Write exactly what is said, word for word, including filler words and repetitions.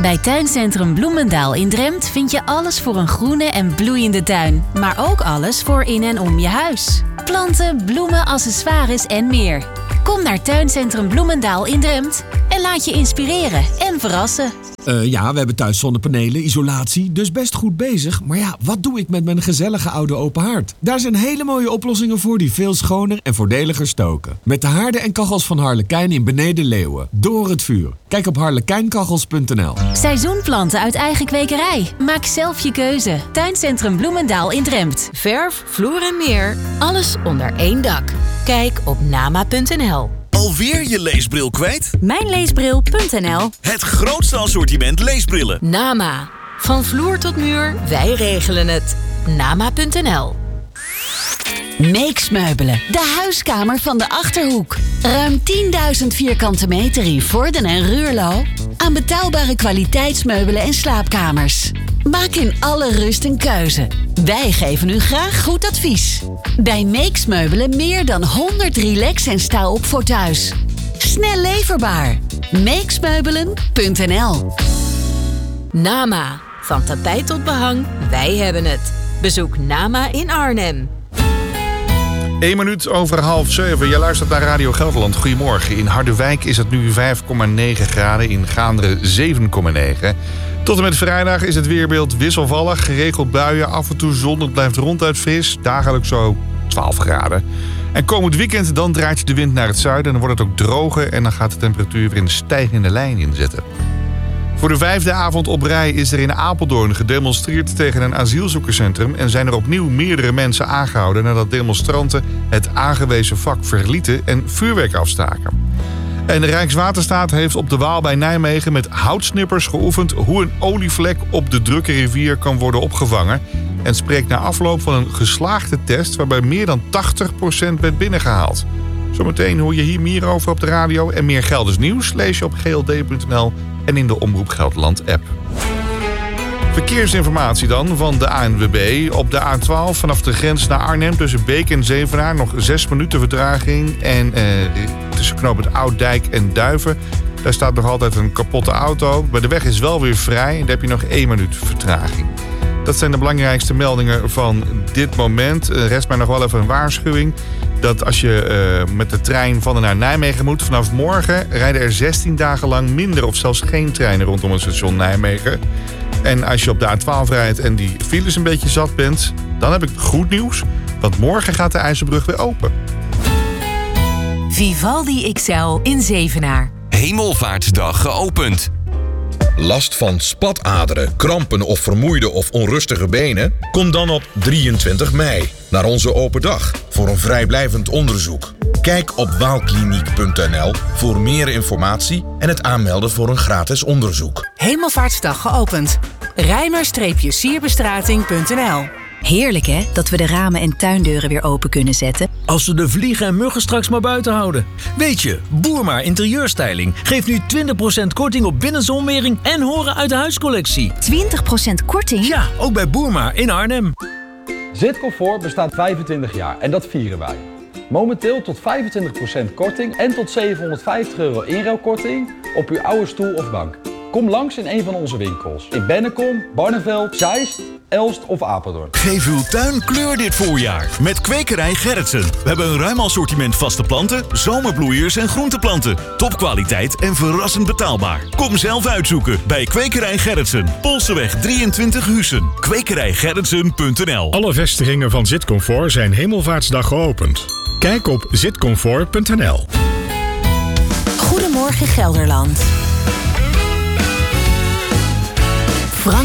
Bij Tuincentrum Bloemendaal in Drempt vind je alles voor een groene en bloeiende tuin. Maar ook alles voor in en om je huis. Planten, bloemen, accessoires en meer. Kom naar Tuincentrum Bloemendaal in Drempt en laat je inspireren en verrassen. Uh, ja, we hebben thuis zonnepanelen, isolatie, dus best goed bezig. Maar ja, wat doe ik met mijn gezellige oude open haard? Daar zijn hele mooie oplossingen voor die veel schoner en voordeliger stoken. Met de haarden en kachels van Harlekijn in Beneden Leeuwen. Door het vuur. Kijk op harlekijnkachels punt n l. Seizoenplanten uit eigen kwekerij. Maak zelf je keuze. Tuincentrum Bloemendaal in Drempt. Verf, vloer en meer. Alles onder één dak. Kijk op nama punt n l. Alweer je leesbril kwijt? Mijnleesbril punt n l. Het grootste assortiment leesbrillen. Nama. Van vloer tot muur, wij regelen het. nama punt n l. Meeks Meubelen, de huiskamer van de Achterhoek. Ruim tienduizend vierkante meter in Vorden en Ruurlo. Aan betaalbare kwaliteitsmeubelen en slaapkamers. Maak in alle rust een keuze. Wij geven u graag goed advies. Bij Meeks Meubelen meer dan honderd relax- en sta-op voor thuis. Snel leverbaar. meeks meubelen punt n l. Nama. Van tapijt tot behang, wij hebben het. Bezoek Nama in Arnhem. Eén minuut over half zeven. Je luistert naar Radio Gelderland. Goedemorgen. In Harderwijk is het nu vijf komma negen graden. In Gaanderen zeven komma negen. Tot en met vrijdag is het weerbeeld wisselvallig. Geregeld buien, af en toe zon. Het blijft ronduit fris. Dagelijks zo twaalf graden. En komend weekend dan draait de wind naar het zuiden. En dan wordt het ook droger. En dan gaat de temperatuur weer in de stijgende lijn inzetten. Voor de vijfde avond op rij is er in Apeldoorn gedemonstreerd tegen een asielzoekerscentrum en zijn er opnieuw meerdere mensen aangehouden nadat demonstranten het aangewezen vak verlieten en vuurwerk afstaken. En de Rijkswaterstaat heeft op de Waal bij Nijmegen met houtsnippers geoefend hoe een olievlek op de drukke rivier kan worden opgevangen en spreekt na afloop van een geslaagde test waarbij meer dan tachtig procent werd binnengehaald. Zometeen hoor je hier meer over op de radio en meer Gelders nieuws lees je op g l d punt n l en in de Omroep Gelderland app. Verkeersinformatie dan van de A N W B. Op de A twaalf vanaf de grens naar Arnhem tussen Beek en Zevenaar nog zes minuten vertraging. En eh, tussen knooppunt Ouddijk en Duiven, daar staat nog altijd een kapotte auto. Maar de weg is wel weer vrij en daar heb je nog één minuut vertraging. Dat zijn de belangrijkste meldingen van dit moment. Er rest mij nog wel even een waarschuwing dat als je uh, met de trein van en naar Nijmegen moet, vanaf morgen rijden er zestien dagen lang minder of zelfs geen treinen rondom het station Nijmegen. En als je op de A twaalf rijdt en die files een beetje zat bent, dan heb ik goed nieuws, want morgen gaat de IJsselbrug weer open. Vivaldi X L in Zevenaar. Hemelvaartsdag geopend. Last van spataderen, krampen of vermoeide of onrustige benen? Kom dan op drieëntwintig mei naar onze open dag voor een vrijblijvend onderzoek. Kijk op waalkliniek punt n l voor meer informatie en het aanmelden voor een gratis onderzoek. Hemelvaartsdag geopend. Rijmer-sierbestrating punt n l. Heerlijk hè, dat we de ramen en tuindeuren weer open kunnen zetten. Als we de vliegen en muggen straks maar buiten houden. Weet je, Boerma Interieurstyling geeft nu twintig procent korting op binnenzonwering en horen uit de huiscollectie. twintig procent korting? Ja, ook bij Boerma in Arnhem. Zitcomfort bestaat vijfentwintig jaar en dat vieren wij. Momenteel tot vijfentwintig procent korting en tot zevenhonderdvijftig euro inruilkorting op uw oude stoel of bank. Kom langs in een van onze winkels. In Bennekom, Barneveld, Zeist, Elst of Apeldoorn. Geef uw tuin kleur dit voorjaar met Kwekerij Gerritsen. We hebben een ruim assortiment vaste planten, zomerbloeiers en groenteplanten. Topkwaliteit en verrassend betaalbaar. Kom zelf uitzoeken bij Kwekerij Gerritsen. Polseweg drieëntwintig Huissen. kwekerij gerritsen punt n l. Alle vestigingen van Zitcomfort zijn Hemelvaartsdag geopend. Kijk op zitcomfort punt n l. Goedemorgen Gelderland.